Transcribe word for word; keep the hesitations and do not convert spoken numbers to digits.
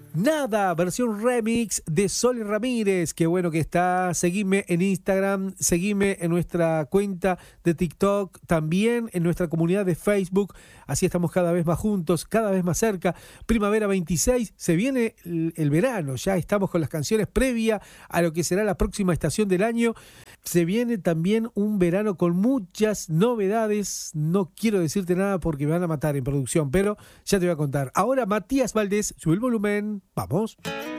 Nada, versión remix de Soli Ramírez. Qué bueno que está. Seguime en Instagram, seguime en nuestra cuenta de TikTok, también en nuestra comunidad de Facebook. Así estamos cada vez más juntos, cada vez más cerca. Primavera veintiséis, se viene el, el verano. Ya estamos con las canciones previa a lo que será la próxima estación del año. Se viene también un verano con muchas novedades. No quiero decirte nada porque me van a matar en producción, pero ya te voy a contar. Ahora Matías Valdés, sube el volumen. Vamos.